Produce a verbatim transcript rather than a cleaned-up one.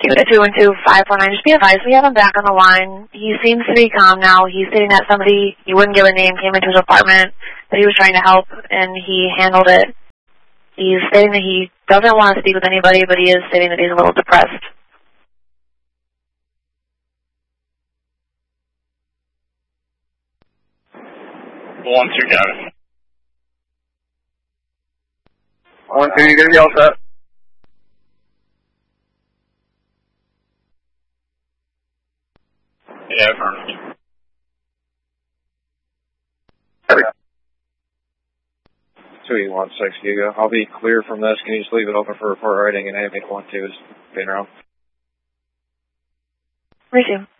Two to two one two five four nine. Just be advised, we have him back on the line. He seems to be calm now. He's saying that somebody, he wouldn't give a name, came into his apartment, that he was trying to help, and he handled it. He's saying that he doesn't want to speak with anybody, but he is saying that he's a little depressed. One, two, got it. One, two, you gonna be all set? Yeah, affirmative. two one six Giga. I'll be clear from this. Can you just leave it open for report writing and eight one two is being around? Resume.